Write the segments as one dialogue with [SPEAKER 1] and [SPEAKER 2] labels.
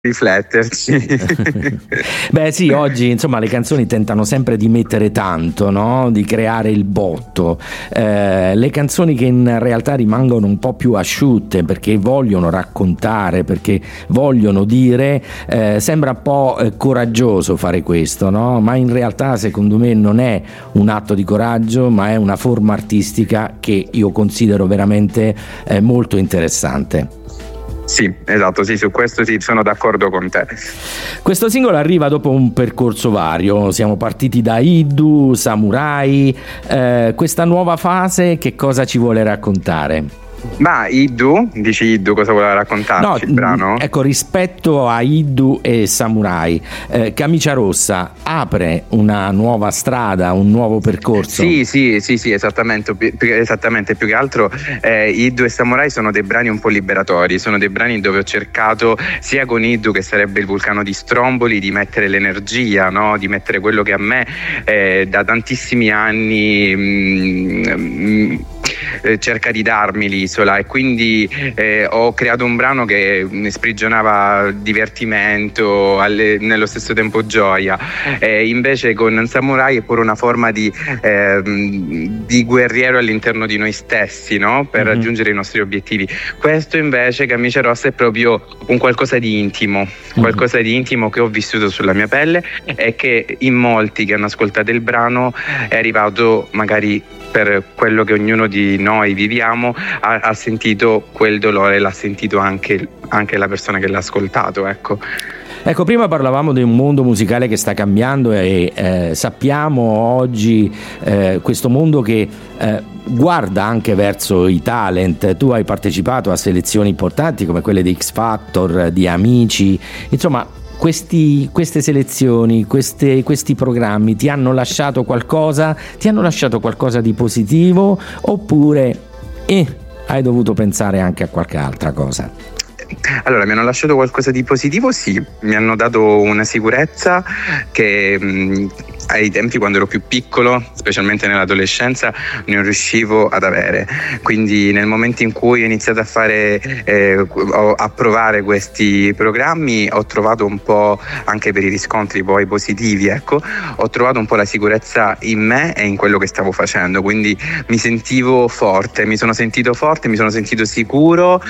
[SPEAKER 1] rifletterci.
[SPEAKER 2] Beh sì, oggi insomma le canzoni tentano sempre di mettere tanto, no? Di creare il botto, le canzoni che in realtà rimangono un po' più asciutte perché vogliono raccontare, perché vogliono dire, sembra un po' coraggioso fare questo, no? Ma in realtà secondo me non è un atto di coraggio, ma è una forma artistica che io considero veramente molto interessante.
[SPEAKER 1] Sì, esatto, sì, su questo sì, sono d'accordo con te.
[SPEAKER 2] Questo singolo arriva dopo un percorso vario, siamo partiti da Iddu, Samurai, questa nuova fase che cosa ci vuole raccontare?
[SPEAKER 1] Ma dici Iddu cosa voleva raccontarci il brano?
[SPEAKER 2] Ecco, rispetto a Iddu e Samurai, Camicia Rossa apre una nuova strada, un nuovo percorso?
[SPEAKER 1] Sì, esattamente, più che altro Iddu e Samurai sono dei brani un po' liberatori, sono dei brani dove ho cercato sia con Iddu, che sarebbe il vulcano di Stromboli, di mettere l'energia, no? Di mettere quello che a me da tantissimi anni cerca di darmi l'isola, e quindi ho creato un brano che sprigionava divertimento, nello stesso tempo gioia. Invece con Samurai è pure una forma di guerriero all'interno di noi stessi, no? Per raggiungere i nostri obiettivi. Questo invece, Camicia Rossa, è proprio un qualcosa di intimo, qualcosa di intimo che ho vissuto sulla mia pelle e che in molti che hanno ascoltato il brano è arrivato, magari per quello che ognuno di noi viviamo, ha sentito quel dolore, l'ha sentito anche la persona che l'ha ascoltato, ecco.
[SPEAKER 2] Ecco, prima parlavamo di un mondo musicale che sta cambiando e sappiamo oggi questo mondo che guarda anche verso i talent. Tu hai partecipato a selezioni importanti come quelle di X Factor, di Amici, insomma queste selezioni, questi programmi ti hanno lasciato qualcosa? Ti hanno lasciato qualcosa di positivo oppure hai dovuto pensare anche a qualche altra cosa?
[SPEAKER 1] Allora, mi hanno lasciato qualcosa di positivo, sì, mi hanno dato una sicurezza che ai tempi, quando ero più piccolo, specialmente nell'adolescenza, non riuscivo ad avere. Quindi nel momento in cui ho iniziato a provare questi programmi, ho trovato un po', anche per i riscontri poi positivi, ecco, ho trovato un po' la sicurezza in me e in quello che stavo facendo. Quindi mi sentivo forte, mi sono sentito sicuro,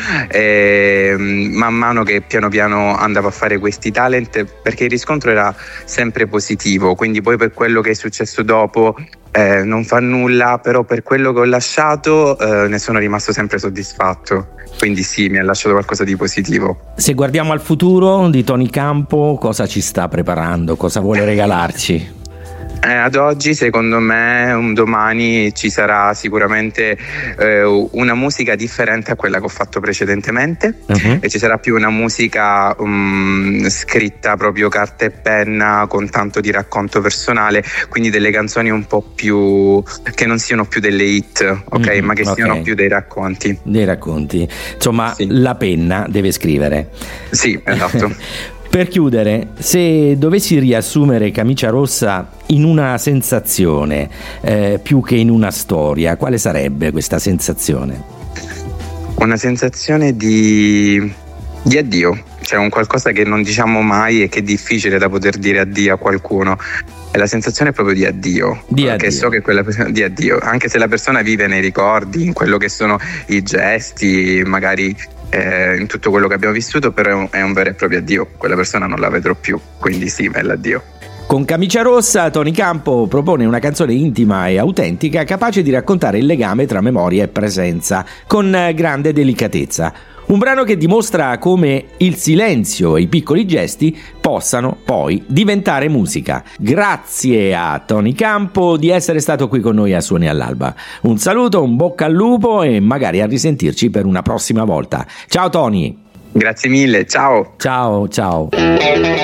[SPEAKER 1] man mano che piano piano andavo a fare questi talent, perché il riscontro era sempre positivo. Quindi poi per quello che è successo dopo non fa nulla, però per quello che ho lasciato ne sono rimasto sempre soddisfatto. Quindi sì, mi ha lasciato qualcosa di positivo.
[SPEAKER 2] Se guardiamo al futuro di Tony Campo, cosa ci sta preparando? Cosa vuole regalarci?
[SPEAKER 1] Ad oggi, secondo me, un domani ci sarà sicuramente una musica differente a quella che ho fatto precedentemente, e ci sarà più una musica scritta proprio carta e penna, con tanto di racconto personale, quindi delle canzoni un po' più che non siano più delle hit, ma che siano più dei racconti. Dei racconti.
[SPEAKER 2] Insomma, sì. La penna deve scrivere.
[SPEAKER 1] Sì, esatto.
[SPEAKER 2] Per chiudere, se dovessi riassumere Camicia Rossa in una sensazione più che in una storia, quale sarebbe questa sensazione?
[SPEAKER 1] Una sensazione di addio, cioè un qualcosa che non diciamo mai e che è difficile da poter dire addio a qualcuno. È la sensazione proprio di addio, che so che quella persona di addio, anche se la persona vive nei ricordi, in quello che sono i gesti, magari in tutto quello che abbiamo vissuto, però è un vero e proprio addio. Quella persona non la vedrò più, quindi sì, è l'addio.
[SPEAKER 2] Con Camicia Rossa, Tony Campo propone una canzone intima e autentica, capace di raccontare il legame tra memoria e presenza, con grande delicatezza. Un brano che dimostra come il silenzio e i piccoli gesti possano poi diventare musica. Grazie a Tony Campo di essere stato qui con noi a Suoni all'Alba. Un saluto, un bocca al lupo e magari a risentirci per una prossima volta. Ciao Tony!
[SPEAKER 1] Grazie mille, ciao!
[SPEAKER 2] Ciao!